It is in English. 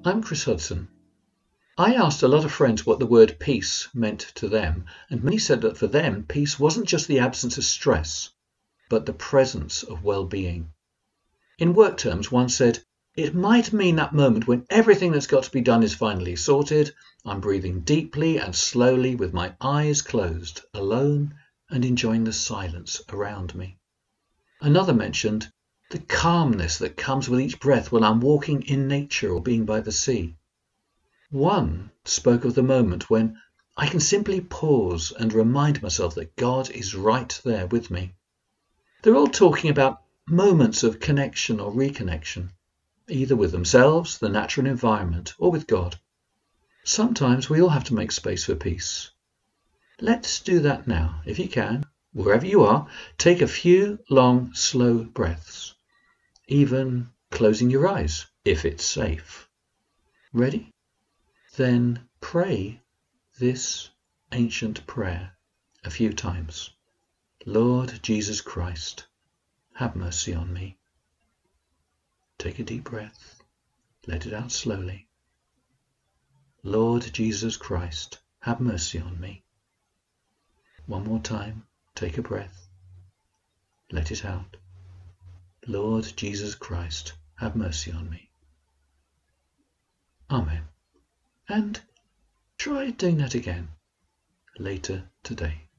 I'm Chris Hudson. I asked a lot of friends what the word peace meant to them, and many said that for them, peace wasn't just the absence of stress, but the presence of well-being. In work terms, one said, it might mean that moment when everything that's got to be done is finally sorted. I'm breathing deeply and slowly with my eyes closed, alone and enjoying the silence around me. Another mentioned the calmness that comes with each breath when I'm walking in nature or being by the sea. One spoke of the moment when I can simply pause and remind myself that God is right there with me. They're all talking about moments of connection or reconnection, either with themselves, the natural environment, or with God. Sometimes we all have to make space for peace. Let's do that now. If you can, wherever you are, take a few long, slow breaths, even closing your eyes if it's safe. Ready? Then pray this ancient prayer a few times. Lord Jesus Christ, have mercy on me. Take a deep breath. Let it out slowly. Lord Jesus Christ, have mercy on me. One more time. Take a breath. Let it out. Lord Jesus Christ, have mercy on me. Amen. And try doing that again later today.